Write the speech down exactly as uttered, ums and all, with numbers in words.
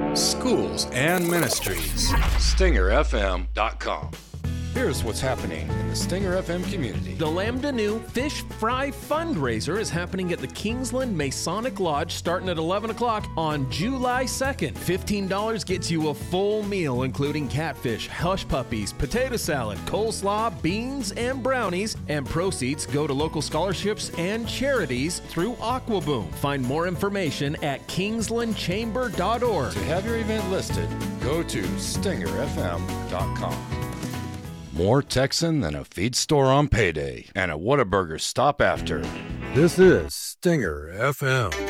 schools, and ministries. Stinger F M dot com. Here's what's happening in the Stinger F M community. The Lambda Nu Fish Fry Fundraiser is happening at the Kingsland Masonic Lodge starting at eleven o'clock on July second. fifteen dollars gets you a full meal including catfish, hush puppies, potato salad, coleslaw, beans, and brownies, and proceeds go to local scholarships and charities through Aquaboom. Find more information at kingsland chamber dot org. To have your event listed, go to stinger F M dot com. More Texan than a feed store on payday and a Whataburger stop after. This is Stinger F M.